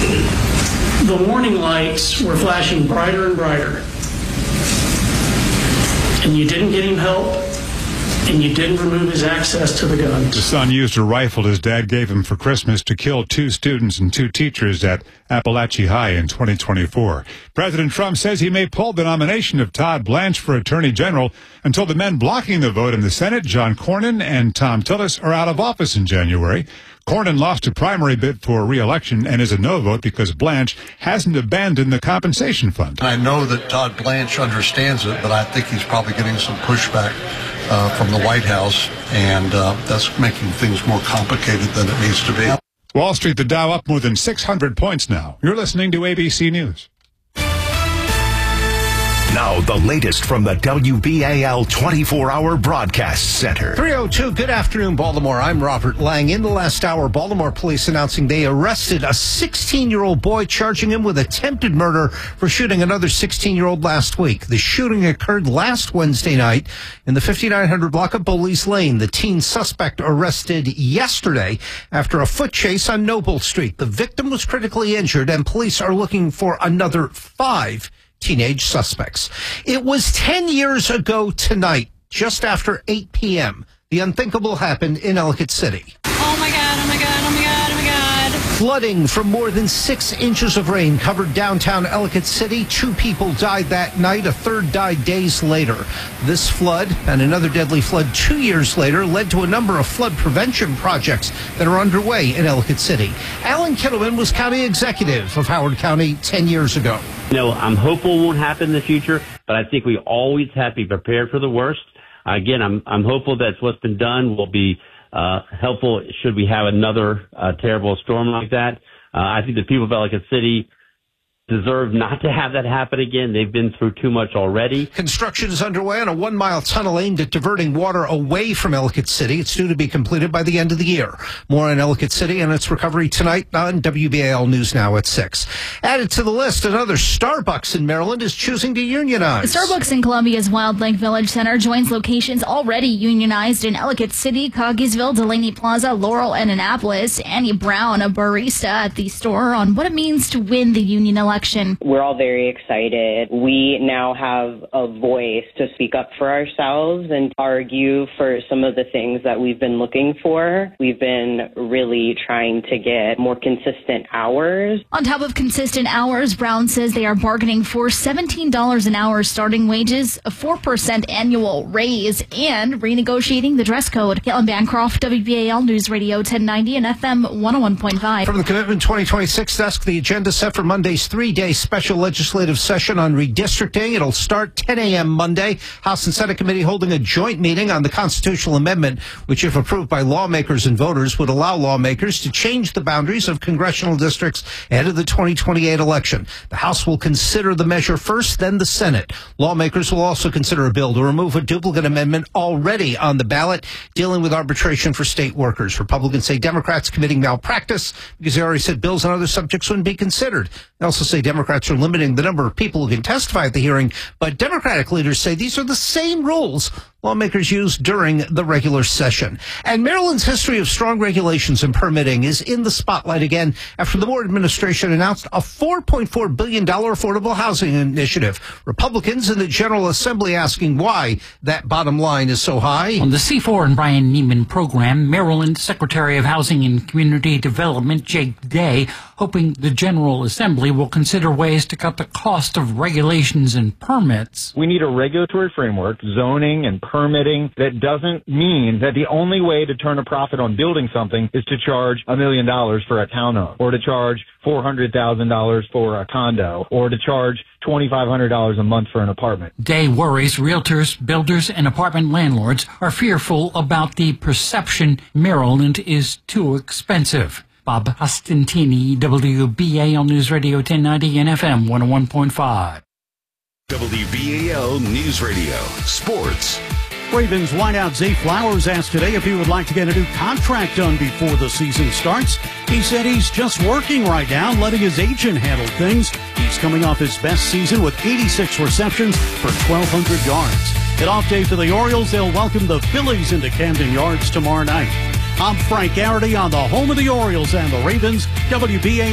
The warning lights were flashing brighter and brighter. And you didn't get him help, and you didn't remove his access to the guns. The son used a rifle his dad gave him for Christmas to kill 2 students and 2 teachers at Appalachia High in 2024. President Trump says he may pull the nomination of Todd Blanche for Attorney General until the men blocking the vote in the Senate, John Cornyn and Thom Tillis, are out of office in January. Cornyn lost a primary bid for re-election and is a no vote because Blanche hasn't abandoned the compensation fund. I know that Todd Blanche understands it, but I think he's probably getting some pushback from the White House, and that's making things more complicated than it needs to be. Wall Street, the Dow up more than 600 points now. You're listening to ABC News. Now, the latest from the WBAL 24-hour broadcast center. 3:02, good afternoon, Baltimore. I'm Robert Lang. In the last hour, Baltimore police announcing they arrested a 16-year-old boy, charging him with attempted murder for shooting another 16-year-old last week. The shooting occurred last Wednesday night in the 5900 block of Bowleys Lane. The teen suspect arrested yesterday after a foot chase on Noble Street. The victim was critically injured, and police are looking for another 5 teenage suspects. It was 10 years ago tonight, just after 8 p.m., the unthinkable happened in Ellicott City. Oh my God, oh my God, oh my God, oh my God. Flooding from more than 6 inches of rain covered downtown Ellicott City. 2 people died that night. A third died days later. This flood and another deadly flood 2 years later led to a number of flood prevention projects that are underway in Ellicott City. Alan Kittleman was county executive of Howard County 10 years ago. I'm hopeful it won't happen in the future, but I think we always have to be prepared for the worst. Again, I'm hopeful that what's been done will be helpful should we have another terrible storm like that. I think the people of Ellicott City deserve not to have that happen again. They've been through too much already. Construction is underway on a 1-mile tunnel aimed at diverting water away from Ellicott City. It's due to be completed by the end of the year. More on Ellicott City and its recovery tonight on WBAL News Now at 6. Added to the list, another Starbucks in Maryland is choosing to unionize. Starbucks in Columbia's Wild Lake Village Center joins locations already unionized in Ellicott City, Coggiesville, Delaney Plaza, Laurel, and Annapolis. Annie Brown, a barista at the store, on what it means to win the union election. We're all very excited. We now have a voice to speak up for ourselves and argue for some of the things that we've been looking for. We've been really trying to get more consistent hours. On top of consistent hours, Brown says they are bargaining for $17 an hour starting wages, a 4% annual raise, and renegotiating the dress code. Caitlin Bancroft, WBAL News Radio 1090 and FM 101.5. From the Commitment 2026 desk, the agenda set for Monday's 3-day special legislative session on redistricting. It'll start 10 a.m. Monday. House and Senate committee holding a joint meeting on the constitutional amendment, which, if approved by lawmakers and voters, would allow lawmakers to change the boundaries of congressional districts ahead of the 2028 election. The House will consider the measure first, then the Senate. Lawmakers will also consider a bill to remove a duplicate amendment already on the ballot dealing with arbitration for state workers. Republicans say Democrats committing malpractice because they already said bills on other subjects wouldn't be considered. They also say Democrats are limiting the number of people who can testify at the hearing, but Democratic leaders say these are the same rules lawmakers used during the regular session. And Maryland's history of strong regulations and permitting is in the spotlight again after the Moore administration announced a $4.4 billion affordable housing initiative. Republicans in the General Assembly asking why that bottom line is so high. On the C4 and Brian Neiman program, Maryland Secretary of Housing and Community Development Jake Day hoping the General Assembly will consider ways to cut the cost of regulations and permits. We need a regulatory framework, zoning and permitting, that doesn't mean that the only way to turn a profit on building something is to charge $1 million for a townhome, or to charge $400,000 for a condo, or to charge $2,500 a month for an apartment. Day worries realtors, builders, and apartment landlords are fearful about the perception Maryland is too expensive. Bob Costantini, WBAL News Radio 1090 and FM 101.5. WBAL News Radio Sports. Ravens wideout Zay Flowers asked today if he would like to get a new contract done before the season starts. He said he's just working right now, letting his agent handle things. He's coming off his best season with 86 receptions for 1,200 yards. At off day for the Orioles, they'll welcome the Phillies into Camden Yards tomorrow night. I'm Frank Garrity on the home of the Orioles and the Ravens, WBAL.